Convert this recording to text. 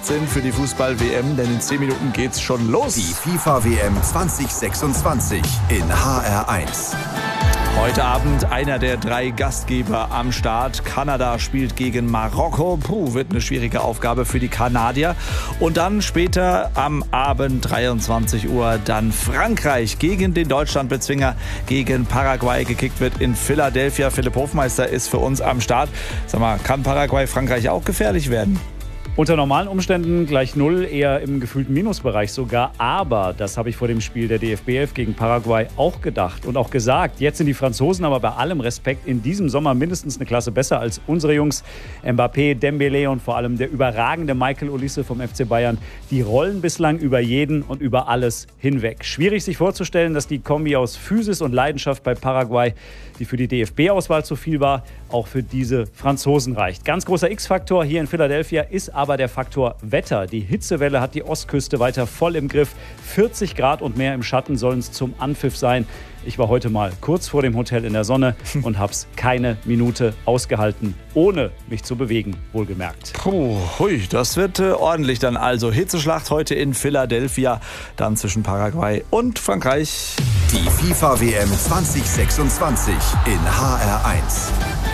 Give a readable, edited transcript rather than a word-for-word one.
sind für die Fußball-WM, denn in 10 Minuten geht's schon los. Die FIFA-WM 2026 in HR1. Heute Abend einer der 3 Gastgeber am Start. Kanada spielt gegen Marokko. Wird eine schwierige Aufgabe für die Kanadier. Und dann später am Abend 23 Uhr dann Frankreich gegen den Deutschlandbezwinger, gegen Paraguay. Gekickt wird in Philadelphia. Philipp Hofmeister ist für uns am Start. Sag mal, kann Paraguay Frankreich auch gefährlich werden? Unter normalen Umständen gleich 0, eher im gefühlten Minusbereich sogar. Aber das habe ich vor dem Spiel der DFB 11 gegen Paraguay auch gedacht und auch gesagt. Jetzt sind die Franzosen aber bei allem Respekt in diesem Sommer mindestens eine Klasse besser als unsere Jungs. Mbappé, Dembélé und vor allem der überragende Michael Olise vom FC Bayern. Die rollen bislang über jeden und über alles hinweg. Schwierig sich vorzustellen, dass die Kombi aus Physis und Leidenschaft bei Paraguay, die für die DFB-Auswahl zu viel war, auch für diese Franzosen reicht. Ganz großer X-Faktor hier in Philadelphia ist aber der Faktor Wetter. Die Hitzewelle hat die Ostküste weiter voll im Griff. 40 Grad und mehr im Schatten sollen es zum Anpfiff sein. Ich war heute mal kurz vor dem Hotel in der Sonne und habe es keine Minute ausgehalten, ohne mich zu bewegen, wohlgemerkt. Das wird ordentlich dann also. Hitzeschlacht heute in Philadelphia, dann zwischen Paraguay und Frankreich. Die FIFA-WM 2026 in HR1.